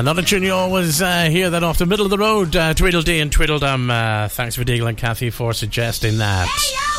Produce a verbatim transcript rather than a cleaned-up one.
not a tune you always uh, hear that off the middle of the road. Uh, Tweedledee and Tweedledum. Uh, thanks for Deagle and Kathy for suggesting that.